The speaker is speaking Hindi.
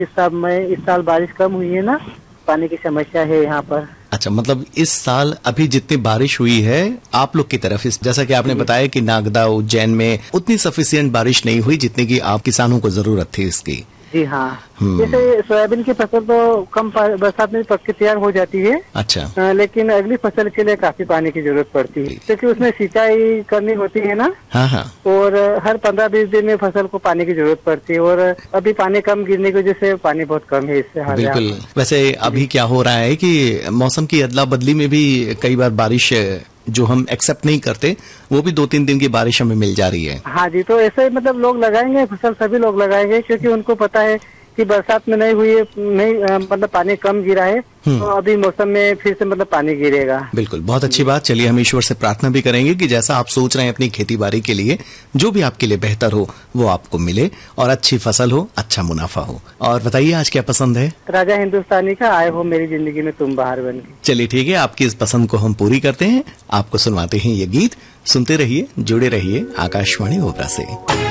इस साल बारिश कम हुई है ना, पानी की समस्या है यहाँ पर। अच्छा, मतलब इस साल अभी जितनी बारिश हुई है आप लोग की तरफ, जैसा कि आपने बताया कि नागदा उज्जैन में उतनी सफिशिएंट बारिश नहीं हुई जितनी की आप किसानों को जरूरत थी इसकी। जी हाँ, जैसे सोयाबीन की फसल तो कम बरसात में पक के तैयार हो जाती है। अच्छा। लेकिन अगली फसल के लिए काफी पानी की जरूरत पड़ती है, क्योंकि उसमें सिंचाई करनी होती है ना। हाँ हाँ। और हर 15-20 दिन में फसल को पानी की जरूरत पड़ती है, और अभी पानी कम गिरने की वजह से पानी बहुत कम है इससे। बिल्कुल। वैसे अभी क्या हो रहा है कि मौसम की अदला बदली में भी कई बार बारिश जो हम एक्सेप्ट नहीं करते, वो भी 2-3 दिन की बारिश हमें मिल जा रही है। हाँ जी, तो ऐसे मतलब लोग लगाएंगे फसल, सभी लोग लगाएंगे, क्योंकि उनको पता है कि बरसात में नहीं हुई है, मतलब पानी कम गिरा है, तो अभी मौसम में फिर से मतलब पानी गिरेगा। बिल्कुल, बहुत अच्छी बात। चलिए हम ईश्वर से प्रार्थना भी करेंगे कि जैसा आप सोच रहे हैं अपनी खेती बाड़ी के लिए, जो भी आपके लिए बेहतर हो वो आपको मिले और अच्छी फसल हो, अच्छा मुनाफा हो। और बताइए आज क्या पसंद है? राजा हिंदुस्तानी का आए हो मेरी जिंदगी में तुम बाहर बन के। चलिए ठीक है, आपकी इस पसंद को हम पूरी करते हैं, आपको सुनवाते हैं ये गीत। सुनते रहिए, जुड़े रहिए आकाशवाणी ओबरा से।